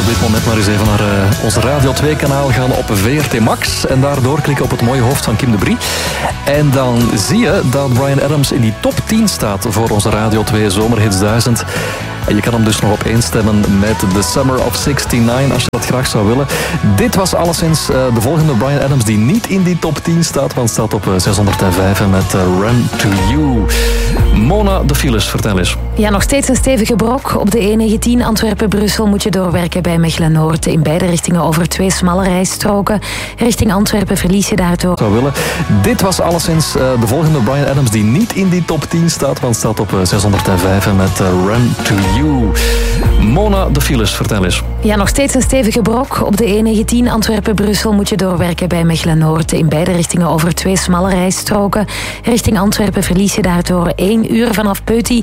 dit moment maar eens even naar ons Radio 2-kanaal gaan op VRT Max. En daardoor klikken op het mooie hoofd van Kim de Brie. En dan zie je dat Bryan Adams in die top 10 staat voor onze Radio 2 Zomerhits 1000. En je kan hem dus nog op één stemmen met The Summer of 69, als je dat graag zou willen. Dit was alleszins de volgende Bryan Adams die niet in die top 10 staat, want staat op 605 met Run to You. Mona, de files, vertel eens. Ja, nog steeds een stevige brok. Op de E19 Antwerpen-Brussel moet je doorwerken bij Mechelen-Noord. In beide richtingen over 2 smalle rijstroken. Richting Antwerpen verlies je daardoor. Zou willen. Dit was alleszins de volgende Bryan Adams die niet in die top 10 staat, want staat op 605 met Run to You. Mona, de files, vertel eens. Ja, nog steeds een stevige brok. Op de E19 Antwerpen-Brussel moet je doorwerken bij Mechelen-Noord. In beide richtingen over 2 smalle rijstroken. Richting Antwerpen verlies je daardoor 1 uur vanaf Peuty.